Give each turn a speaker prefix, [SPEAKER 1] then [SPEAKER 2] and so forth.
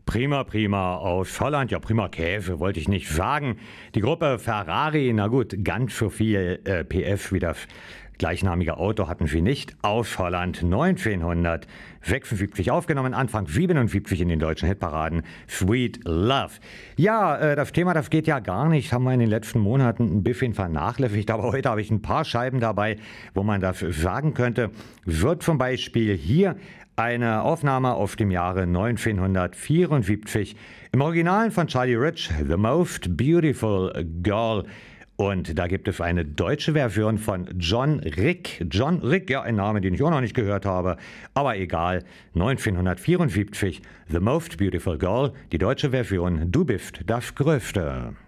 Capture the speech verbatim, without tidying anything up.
[SPEAKER 1] Prima, prima aus Holland. Ja, prima Käse, wollte ich nicht sagen. Die Gruppe Ferrari, na gut, ganz so viel äh, P F wie das gleichnamige Auto hatten sie nicht. Aus Holland, neunzehnhundertsechsundsiebzig aufgenommen, Anfang siebenundsiebzig in den deutschen Hitparaden. Sweet Love. Ja, äh, das Thema, das geht ja gar nicht, haben wir in den letzten Monaten ein bisschen vernachlässigt, aber heute habe ich ein paar Scheiben dabei, wo man das sagen könnte. Wird zum Beispiel hier eine Aufnahme aus dem Jahre neunzehnhundertvierundsiebzig im Original von Charlie Rich, The Most Beautiful Girl. Und da gibt es eine deutsche Version von John Rick. John Rick, ja, ein Name, den ich auch noch nicht gehört habe, aber egal. neunzehnhundertvierundsiebzig, The Most Beautiful Girl, die deutsche Version, Du bist das Größte.